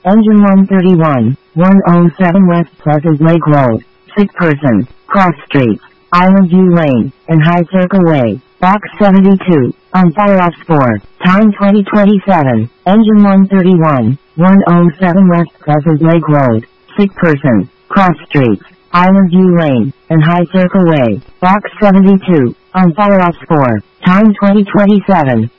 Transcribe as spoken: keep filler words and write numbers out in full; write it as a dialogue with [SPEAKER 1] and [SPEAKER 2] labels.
[SPEAKER 1] Engine one thirty-one, one oh seven West Pleasant Lake Road, sick person, cross streets, Island View Lane, and High Circle Way, box seventy-two, on fire off four, time twenty twenty-seven, engine one thirty-one, one oh seven West Pleasant Lake Road, sick person, cross streets, Island View Lane, and High Circle Way, box seventy-two, on fire off four, time twenty twenty-seven.